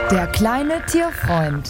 Der kleine Tierfreund.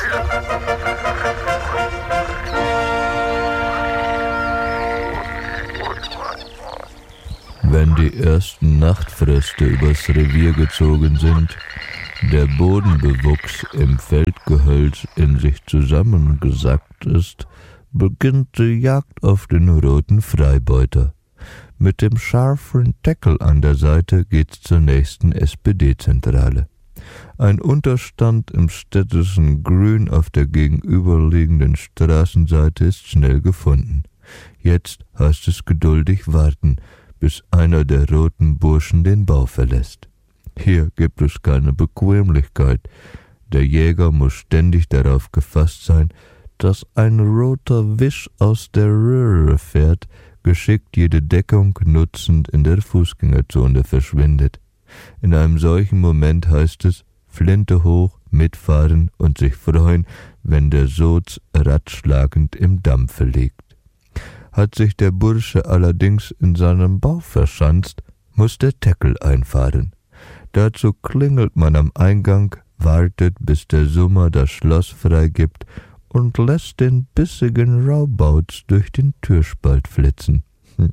Wenn die ersten Nachtfröste übers Revier gezogen sind, der Bodenbewuchs im Feldgehölz in sich zusammengesackt ist, beginnt die Jagd auf den roten Freibeuter. Mit dem scharfen Tackle an der Seite geht's zur nächsten SPD-Zentrale. Ein Unterstand im städtischen Grün auf der gegenüberliegenden Straßenseite ist schnell gefunden. Jetzt heißt es geduldig warten, bis einer der roten Burschen den Bau verlässt. Hier gibt es keine Bequemlichkeit. Der Jäger muss ständig darauf gefasst sein, dass ein roter Wisch aus der Röhre fährt, geschickt jede Deckung nutzend in der Fußgängerzone verschwindet. In einem solchen Moment heißt es, Flinte hoch, mitfahren und sich freuen, wenn der Soz ratschlagend im Dampfe liegt. Hat sich der Bursche allerdings in seinem Bau verschanzt, muss der Tackle einfahren. Dazu klingelt man am Eingang, wartet, bis der Summer das Schloss freigibt und lässt den bissigen Raubauz durch den Türspalt flitzen.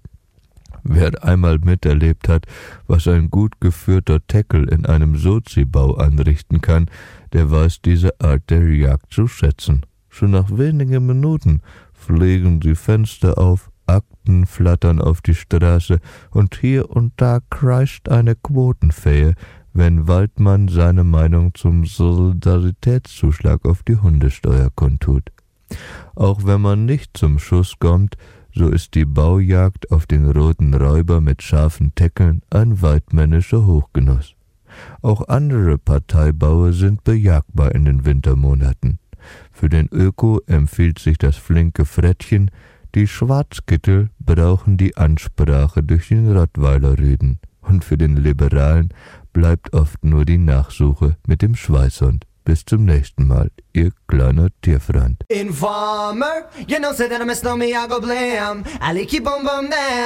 Wer einmal miterlebt hat, was ein gut geführter Tackle in einem Sozi-Bau anrichten kann, der weiß diese Art der Jagd zu schätzen. Schon nach wenigen Minuten fliegen die Fenster auf, Akten flattern auf die Straße und hier und da kreischt eine Quotenfee, wenn Waldmann seine Meinung zum Solidaritätszuschlag auf die Hundesteuer kundtut. Auch wenn man nicht zum Schuss kommt, so ist die Baujagd auf den roten Räuber mit scharfen Tackeln ein weidmännischer Hochgenuss. Auch andere Parteibaue sind bejagbar in den Wintermonaten. Für den Öko empfiehlt sich das flinke Frettchen, die Schwarzkittel brauchen die Ansprache durch den Rottweiler-Rüden. Und für den Liberalen bleibt oft nur die Nachsuche mit dem Schweißhund. Bis zum nächsten Mal, Ihr kleiner Tierfreund. Informer, you know, say that I miss no me, I go blam. I like you boom boom down.